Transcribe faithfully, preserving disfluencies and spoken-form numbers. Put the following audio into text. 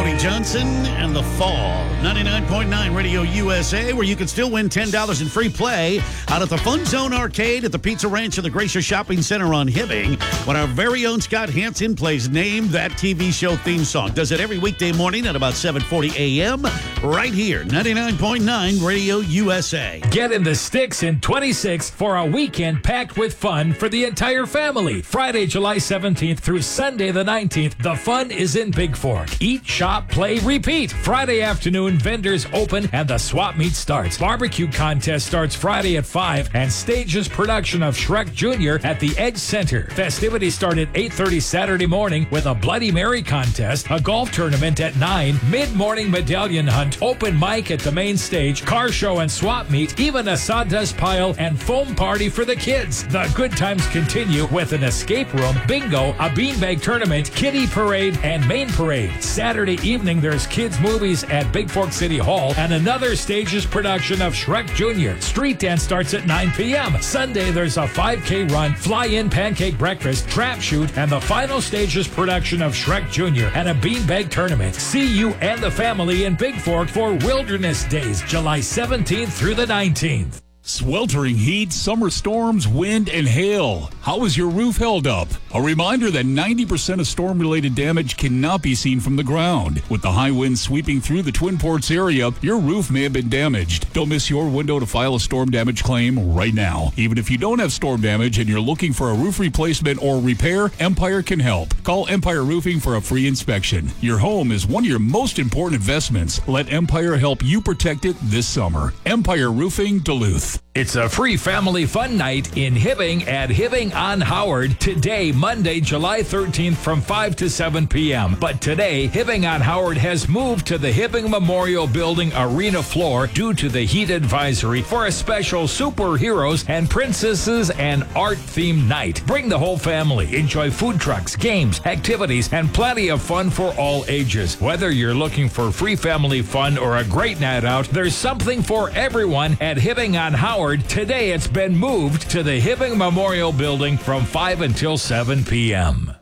Bobby Johnson and The Fall. ninety-nine point nine Radio U S A, where you can still win ten dollars in free play out at the Fun Zone Arcade at the Pizza Ranch of the Gracia Shopping Center on Hibbing, when our very own Scott Hansen plays Name That T V Show theme song. Does it every weekday morning at about seven forty a.m. right here, ninety-nine point nine Radio U S A. Get in the sticks in twenty-six for a weekend packed with fun for the entire family. Friday, July seventeenth through Sunday the nineteenth, the fun is in Big Fork. Eat, shop, play, repeat. Friday afternoon, vendors open and the swap meet starts. Barbecue contest starts Friday at five and stages production of Shrek Junior at the Edge Center. Festivities start at eight thirty Saturday morning with a Bloody Mary contest, a golf tournament at nine, mid-morning medallion hunt, open mic at the main stage, car show and swap meet, even a sawdust pile and foam party for the kids. The good times continue with an escape room, bingo, a beanbag tournament, kiddie parade, and main parade. Saturday evening, there's kids' movies at Big Fork City Hall and another stage's production of Shrek Junior Street dance starts at nine p.m. Sunday, there's a five K run, fly-in pancake breakfast, trap shoot, and the final stage's production of Shrek Junior and a beanbag tournament. See you and the family in Big Fork for Wilderness Days, July seventeenth through the nineteenth. Sweltering heat, summer storms, wind, and hail. How is your roof held up? A reminder that ninety percent of storm-related damage cannot be seen from the ground. With the high winds sweeping through the Twin Ports area, your roof may have been damaged. Don't miss your window to file a storm damage claim right now. Even if you don't have storm damage and you're looking for a roof replacement or repair, Empire can help. Call Empire Roofing for a free inspection. Your home is one of your most important investments. Let Empire help you protect it this summer. Empire Roofing, Duluth. It's a free family fun night in Hibbing at Hibbing on Howard today, Monday, July thirteenth from five to seven p.m. But today, Hibbing on Howard has moved to the Hibbing Memorial Building arena floor due to the heat advisory for a special superheroes and princesses and art-themed night. Bring the whole family. Enjoy food trucks, games, activities, and plenty of fun for all ages. Whether you're looking for free family fun or a great night out, there's something for everyone at Hibbing on Howard. Today it's been moved to the Hibbing Memorial Building from five until seven p.m.